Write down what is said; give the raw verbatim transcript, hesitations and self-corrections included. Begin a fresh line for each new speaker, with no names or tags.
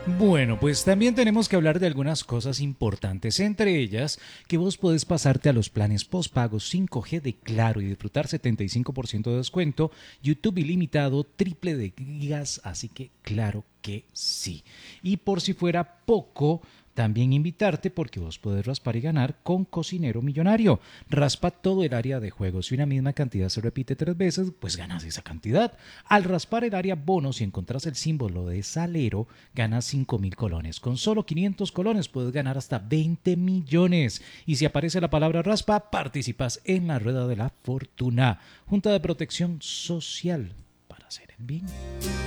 Bueno, pues también tenemos que hablar de algunas cosas importantes, entre ellas que vos podés pasarte a los planes postpago cinco G de Claro y disfrutar setenta y cinco por ciento de descuento, YouTube ilimitado, triple de gigas, así que claro que sí. Y por si fuera poco, también invitarte porque vos podés raspar y ganar con Cocinero Millonario. Raspa todo el área de juegos. Si una misma cantidad se repite tres veces, pues ganas esa cantidad. Al raspar el área bonos y encontrás el símbolo de salero, ganas cinco mil colones. Con solo quinientos colones puedes ganar hasta veinte millones. Y si aparece la palabra raspa, participas en la rueda de la fortuna. Junta de Protección Social para hacer el bien.